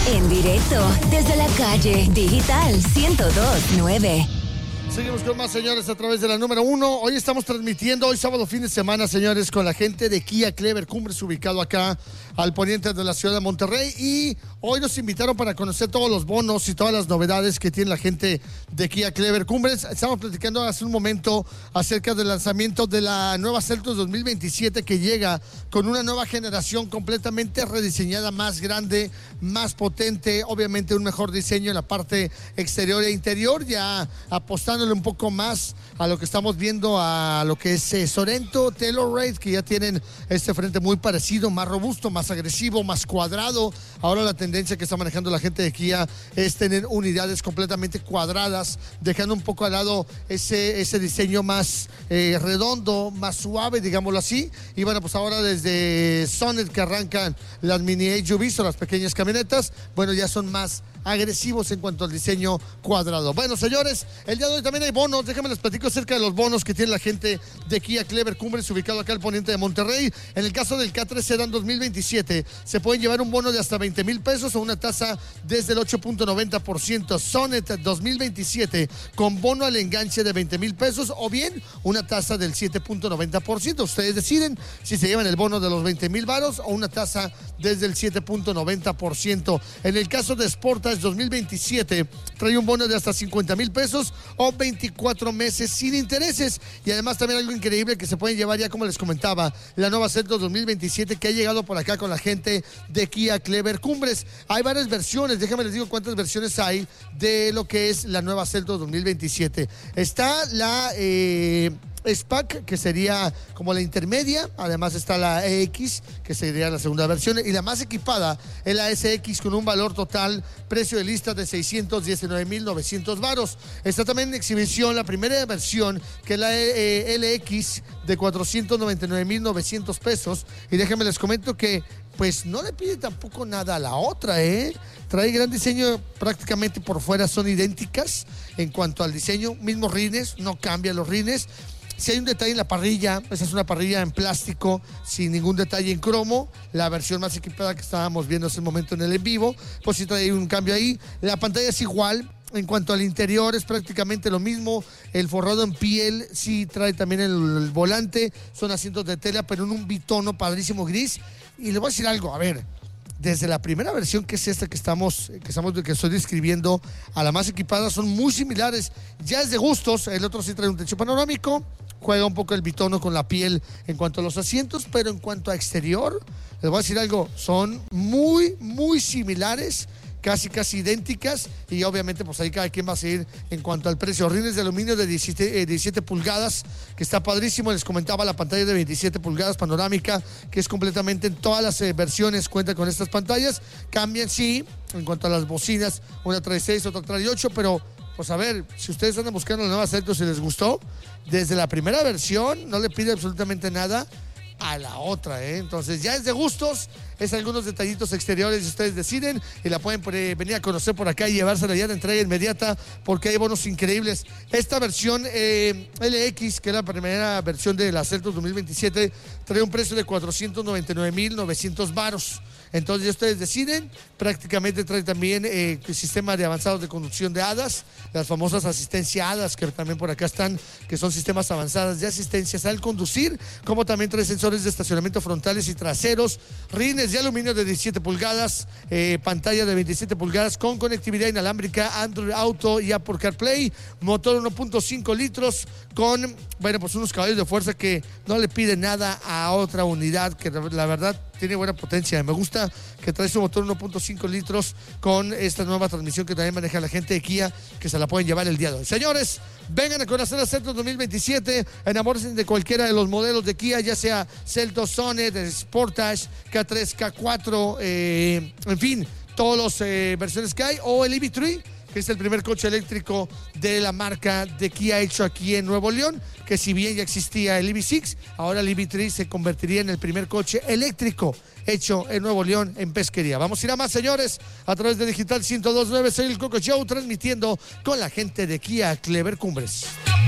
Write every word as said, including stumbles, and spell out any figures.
En directo desde la calle Digital ciento dos punto nueve. Seguimos con más, señores, a través de la número uno. Hoy estamos transmitiendo, hoy sábado fin de semana, señores, con la gente de Kia Clever Cumbres, ubicado acá al poniente de la ciudad de Monterrey. Y hoy nos invitaron para conocer todos los bonos y todas las novedades que tiene la gente de Kia Clever Cumbres. Estamos platicando hace un momento acerca del lanzamiento de la nueva Seltos dos mil veintisiete, que llega con una nueva generación completamente rediseñada, más grande, más potente, obviamente un mejor diseño en la parte exterior e interior, ya apostando un poco más a lo que estamos viendo, a lo que es eh, Sorento, Telluride, que ya tienen este frente muy parecido, más robusto, más agresivo, más cuadrado. Ahora la tendencia que está manejando la gente de Kia es tener unidades completamente cuadradas, dejando un poco al lado ese, ese diseño más eh, redondo, más suave, digámoslo así. Y bueno, pues ahora desde Sonet, que arrancan las mini S U Vs o las pequeñas camionetas, bueno, ya son más agresivos en cuanto al diseño cuadrado. Bueno, señores, el día de hoy también hay bonos. Déjenme les platico acerca de los bonos que tiene la gente de Kia Clever Cumbres, ubicado acá al poniente de Monterrey. En el caso del K tres Sedan dos mil veintisiete, se pueden llevar un bono de hasta veinte mil pesos o una tasa desde el ocho punto noventa por ciento. Sonet dos mil veintisiete con bono al enganche de veinte mil pesos o bien una tasa del siete punto noventa por ciento. Ustedes deciden si se llevan el bono de los veinte mil varos o una tasa desde el siete punto noventa por ciento. En el caso de Sportage dos mil veintisiete, trae un bono de hasta cincuenta mil pesos o veinticuatro meses sin intereses. Y además también algo increíble que se pueden llevar ya, como les comentaba, la nueva Seltos dos mil veintisiete, que ha llegado por acá con la gente de Kia Clever Cumbres. Hay varias versiones, déjenme les digo cuántas versiones hay de lo que es la nueva Seltos dos mil veintisiete. Está la eh, S-Pack, que sería como la intermedia. Además está la E X, que sería la segunda versión, y la más equipada es la S X, con un valor total, precio de lista de seiscientos diecinueve mil novecientos varos. Está también en exhibición la primera versión, que es la eh, L X, de cuatrocientos noventa y nueve mil novecientos pesos. Y déjenme les comento que pues no le pide tampoco nada a la otra, ¿eh? Trae gran diseño, prácticamente por fuera son idénticas en cuanto al diseño, mismos rines, no cambian los rines. Si hay un detalle en la parrilla, esa es una parrilla en plástico sin ningún detalle en cromo. La versión más equipada que estábamos viendo hace un momento en el en vivo, pues sí trae un cambio ahí. La pantalla es igual. En cuanto al interior, es prácticamente lo mismo. El forrado en piel sí trae también el, el volante. Son asientos de tela, pero en un bitono padrísimo gris. Y les voy a decir algo, a ver, desde la primera versión, que es esta que estamos, que estamos, que estoy describiendo, a la más equipada, son muy similares. Ya es de gustos. El otro sí trae un techo panorámico, juega un poco el bitono con la piel en cuanto a los asientos, pero en cuanto a exterior, les voy a decir algo, son muy, muy similares, casi, casi idénticas. Y obviamente pues ahí cada quien va a seguir en cuanto al precio. Rines de aluminio de diecisiete, eh, diecisiete pulgadas, que está padrísimo. Les comentaba la pantalla de veintisiete pulgadas panorámica, que es completamente en todas las eh, versiones, cuenta con estas pantallas. Cambian, sí, en cuanto a las bocinas, una trae seis, otra trae ocho, pero pues a ver, si ustedes andan buscando la nueva Seltos y les gustó, desde la primera versión no le pide absolutamente nada a la otra, ¿eh? Entonces ya es de gustos, es algunos detallitos exteriores y ustedes deciden, y la pueden eh, venir a conocer por acá y llevársela ya de entrega inmediata, porque hay bonos increíbles. Esta versión eh, L X, que es la primera versión de la Seltos dos mil veintisiete, trae un precio de cuatrocientos noventa y nueve mil novecientos varos. Entonces ya ustedes deciden. Prácticamente trae también eh, el sistema de avanzados de conducción de hadas, las famosas asistencia hadas, que también por acá están, que son sistemas avanzados de asistencias al conducir, como también trae sensores de estacionamiento frontales y traseros, rines de aluminio de diecisiete pulgadas, eh, pantalla de veintisiete pulgadas con conectividad inalámbrica, Android Auto y Apple CarPlay, motor uno punto cinco litros con, bueno, pues unos caballos de fuerza que no le pide nada a otra unidad, que la verdad tiene buena potencia. Me gusta que trae su motor uno punto cinco litros con esta nueva transmisión que también maneja la gente de Kia, que se la pueden llevar el día de hoy. Señores, vengan a conocer a Seltos dos mil veintisiete, enamórense de cualquiera de los modelos de Kia, ya sea Seltos, Sonet, Sportage, K tres, K cuatro, eh, en fin, todas las eh, versiones que hay, o el E V tres, que es el primer coche eléctrico de la marca de Kia hecho aquí en Nuevo León, que si bien ya existía el E V seis, ahora el E V tres se convertiría en el primer coche eléctrico hecho en Nuevo León en Pesquería. Vamos a ir a más, señores, a través de Digital ciento dos punto nueve. Soy el Coco Show, transmitiendo con la gente de Kia Clever Cumbres.